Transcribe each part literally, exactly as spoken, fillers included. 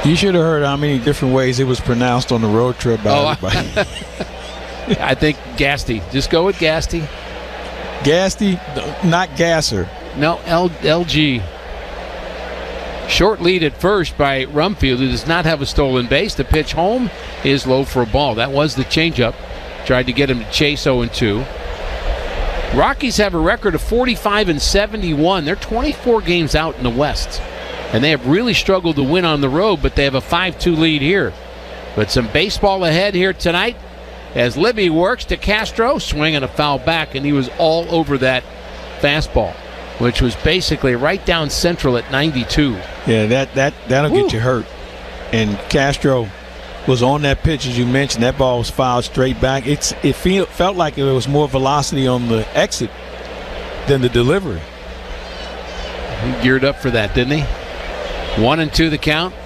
You should have heard how many different ways it was pronounced on the road trip by oh, everybody. I, I think Gasty. Just go with Gasty. Gasty, not Gasser. No, L- LG. Short lead at first by Rumfield, who does not have a stolen base. The pitch home is low for a ball. That was the changeup. Tried to get him to chase oh and two. Rockies have a record of forty-five and seventy-one. They're twenty-four games out in the West. And they have really struggled to win on the road, but they have a five two lead here. But some baseball ahead here tonight as Libby works to Castro, swinging a foul back, and he was all over that fastball, which was basically right down central at ninety-two. Yeah, that, that, that'll Woo. get you hurt. And Castro was on that pitch, as you mentioned. That ball was fouled straight back. It's It feel, felt like there was more velocity on the exit than the delivery. He geared up for that, didn't he? One and two the count.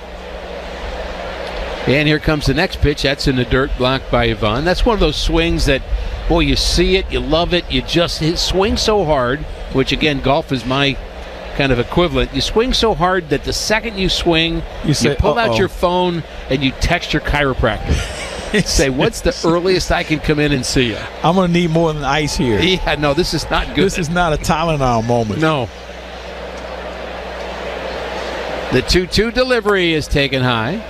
And here comes the next pitch. That's in the dirt, blocked by Yvonne. That's one of those swings that, boy, you see it, you love it, you just hit, swing so hard, which, again, golf is my kind of equivalent. You swing so hard that the second you swing, you, say, you pull uh-oh. out your phone and you text your chiropractor. Say, what's the earliest I can come in and see you? I'm going to need more than ice here. Yeah, no, this is not good. This is not a Tylenol moment. No. The two two delivery is taken high.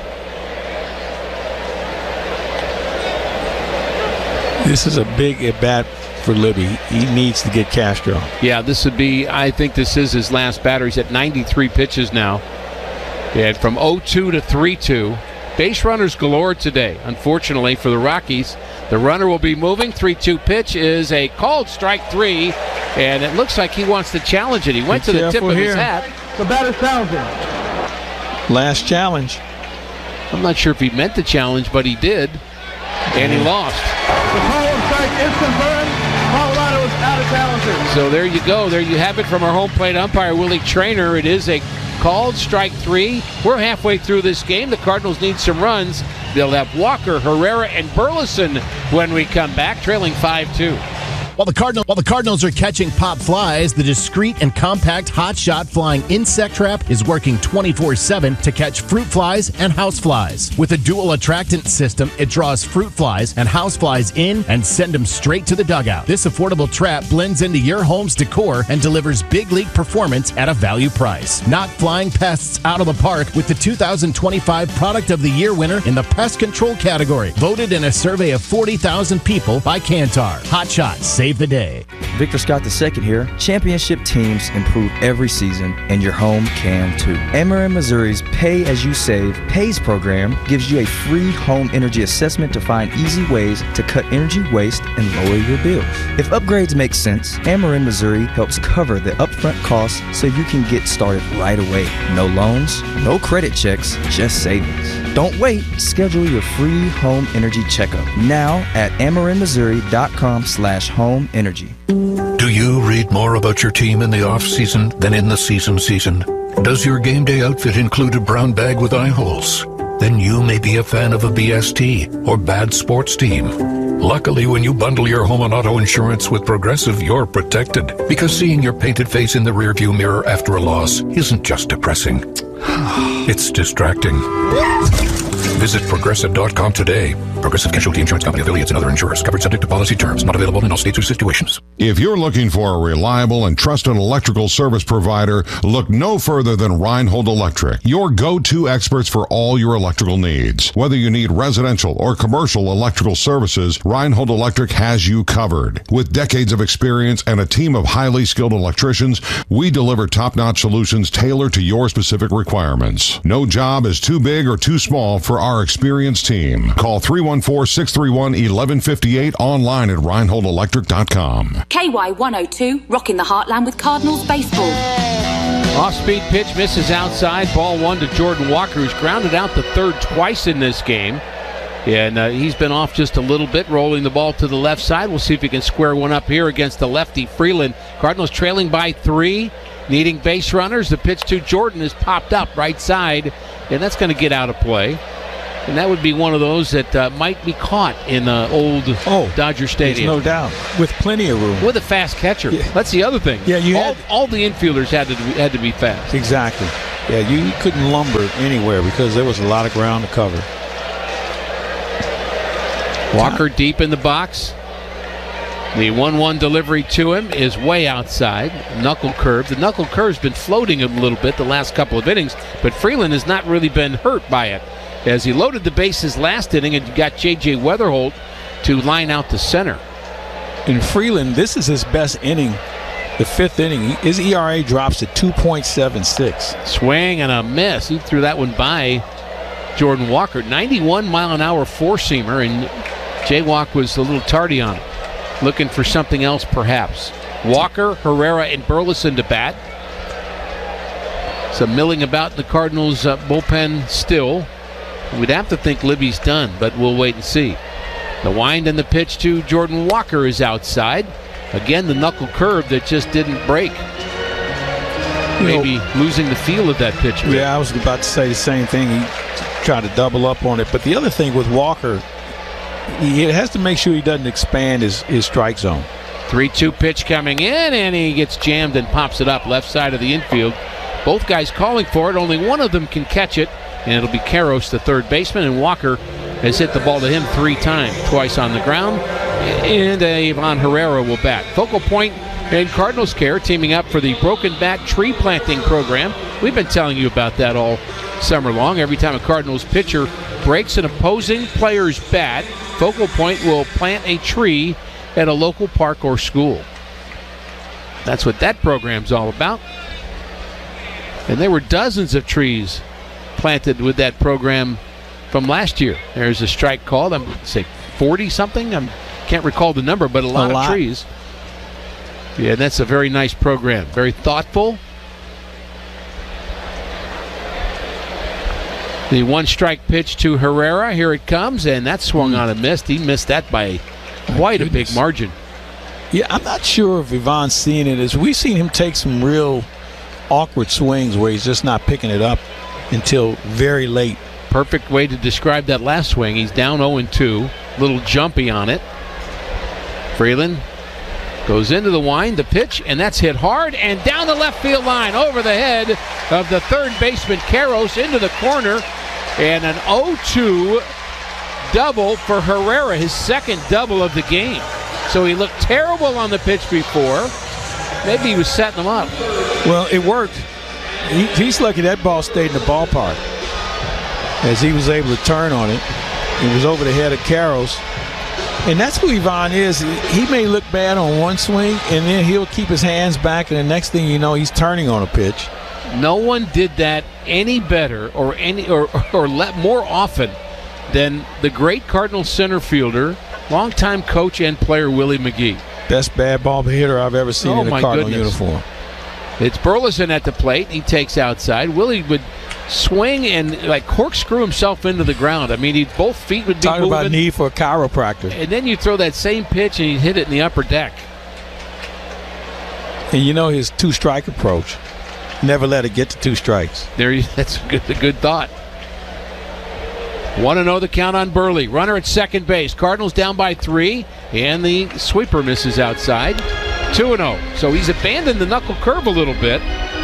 This is a big at-bat for Libby. He needs to get Castro. Yeah, this would be, I think this is his last batter. He's at ninety-three pitches now. And from oh two to three two. Base runners galore today. Unfortunately for the Rockies, the runner will be moving. three two pitch is a called strike three. And it looks like he wants to challenge it. He went Be to the tip of here. his hat. The batter challenging. Last challenge. I'm not sure if he meant to challenge, but he did. And he lost. The call of strike is confirmed. Colorado is out of challenger. So there you go. There you have it from our home plate umpire, Willie Trainer. It is a called strike three. We're halfway through this game. The Cardinals need some runs. They'll have Walker, Herrera, and Burleson when we come back, trailing five two. While the, Cardinal, while the Cardinals are catching pop flies, the discreet and compact Hot Shot Flying Insect Trap is working twenty-four seven to catch fruit flies and house flies. With a dual attractant system, it draws fruit flies and house flies in and send them straight to the dugout. This affordable trap blends into your home's decor and delivers big league performance at a value price. Knock flying pests out of the park with the two thousand twenty-five Product of the Year winner in the pest control category, voted in a survey of forty thousand people by Kantar. Hot Shot, save the day. Victor Scott the second here. Championship teams improve every season, and your home can too. Ameren Missouri's Pay As You Save PAYS program gives you a free home energy assessment to find easy ways to cut energy waste and lower your bills. If upgrades make sense, Ameren Missouri helps cover the upfront costs so you can get started right away. No loans, no credit checks, just savings. Don't wait. Schedule your free home energy checkup now at amerenmissouri.com slash home energy. Do you read more about your team in the off-season than in the season season? Does your game day outfit include a brown bag with eye holes? Then you may be a fan of a B S T or bad sports team. Luckily, when you bundle your home and auto insurance with Progressive, you're protected. Because seeing your painted face in the rearview mirror after a loss isn't just depressing. It's distracting. Visit Progressive dot com today. Progressive Casualty Insurance Company, affiliates, and other insurers. Covered subject to policy terms. Not available in all states or situations. If you're looking for a reliable and trusted electrical service provider, look no further than Reinhold Electric, your go-to experts for all your electrical needs. Whether you need residential or commercial electrical services, Reinhold Electric has you covered. With decades of experience and a team of highly skilled electricians, we deliver top-notch solutions tailored to your specific requirements. No job is too big or too small for our experienced team. Call three one four, six three one, one one five eight online at reinhold electric dot com. K Y one oh two, rocking the heartland with Cardinals baseball. Off-speed pitch misses outside. Ball one to Jordan Walker, who's grounded out the third twice in this game. And uh, he's been off just a little bit, rolling the ball to the left side. We'll see if he can square one up here against the lefty Freeland. Cardinals trailing by three, needing base runners. The pitch to Jordan has popped up right side, and that's going to get out of play. And that would be one of those that uh, might be caught in uh, old oh, Dodger Stadium. No doubt. With plenty of room. With a fast catcher. Yeah. That's the other thing. Yeah, you all, had, all the infielders had to, had to be fast. Exactly. Yeah, you couldn't lumber anywhere because there was a lot of ground to cover. Walker deep in the box. The one one delivery to him is way outside. Knuckle curve. The knuckle curve's been floating a little bit the last couple of innings, but Freeland has not really been hurt by it, as he loaded the bases last inning and got J J Weatherholt to line out to center. And Freeland, this is his best inning, the fifth inning. His E R A drops to two point seven six. Swing and a miss. He threw that one by Jordan Walker. ninety-one mile an hour four-seamer, and J-Walk was a little tardy on it. Looking for something else, perhaps. Walker, Herrera, and Burleson to bat. Some milling about in the Cardinals' uh, bullpen still. We'd have to think Libby's done, but we'll wait and see. The wind and the pitch to Jordan Walker is outside. Again, the knuckle curve that just didn't break. Maybe you know, losing the feel of that pitch. Yeah, I was about to say the same thing. He tried to double up on it. But the other thing with Walker, he has to make sure he doesn't expand his, his strike zone. three two pitch coming in, and he gets jammed and pops it up left side of the infield. Both guys calling for it. Only one of them can catch it, and it'll be Karros, the third baseman, and Walker has hit the ball to him three times, twice on the ground, and uh, Ivan Herrera will bat. Focal Point and Cardinals Care teaming up for the Broken Back Tree Planting Program. We've been telling you about that all summer long. Every time a Cardinals pitcher breaks an opposing player's bat, Focal Point will plant a tree at a local park or school. That's what that program's all about. And there were dozens of trees planted with that program from last year. There's a strike called, I'm going to say forty something. I can't recall the number, but a lot, a lot of trees. Yeah, that's a very nice program. Very thoughtful. The one strike pitch to Herrera. Here it comes, and that swung on and missed. He missed that by quite a big margin. Yeah, I'm not sure if Ivan's seeing it as we've seen him take some real awkward swings where he's just not picking it up until very late. Perfect way to describe that last swing. He's down oh and two. Little jumpy on it. Freeland goes into the wind, the pitch, and that's hit hard and down the left field line over the head of the third baseman Karros into the corner, and an oh two double for Herrera, his second double of the game. So he looked terrible on the pitch before. Maybe he was setting him up. Well, it worked. He, he's lucky that ball stayed in the ballpark, as he was able to turn on it. It was over the head of Karros. And that's who Ivan is. He may look bad on one swing, and then he'll keep his hands back, and the next thing you know, he's turning on a pitch. No one did that any better or any or, or let more often than the great Cardinals center fielder, longtime coach and player Willie McGee. Best bad ball hitter I've ever seen oh, in a Cardinal goodness. uniform. It's Burleson at the plate. He takes outside. Willie would swing and like corkscrew himself into the ground. I mean, he both feet would be Talking moving. about need for a chiropractor. And then you throw that same pitch and he'd hit it in the upper deck. And you know his two-strike approach. Never let it get to two strikes. There, you, that's a good, a good thought. one to oh the count on Burley. Runner at second base. Cardinals down by three, and the sweeper misses outside. two and oh. So he's abandoned the knuckle curve a little bit.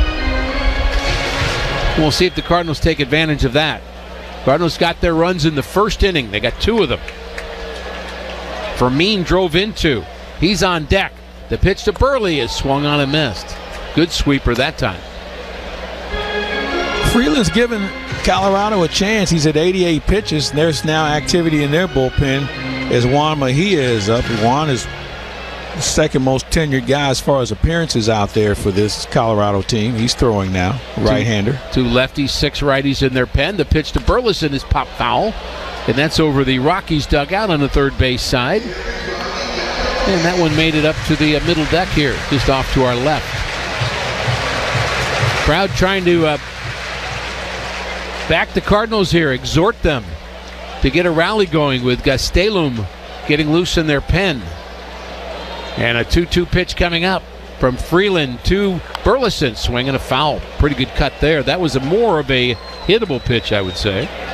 We'll see if the Cardinals take advantage of that. Cardinals got their runs in the first inning. They got two of them. Fermin drove into. He's on deck. The pitch to Burley is swung on and missed. Good sweeper that time. Freeland's given Colorado a chance. He's at eighty-eight pitches. There's now activity in their bullpen as Juan Mejia is up. Juan is the second most tenured guy as far as appearances out there for this Colorado team. He's throwing now, right-hander. Two, two lefties, six righties in their pen. The pitch to Burleson is pop foul, and that's over the Rockies dugout on the third base side. And that one made it up to the uh, middle deck here, just off to our left. Crowd trying to uh, back the Cardinals here, exhort them to get a rally going with Gastelum getting loose in their pen. And a two two pitch coming up from Freeland to Burleson, swinging a foul. Pretty good cut there. That was a more of a hittable pitch, I would say.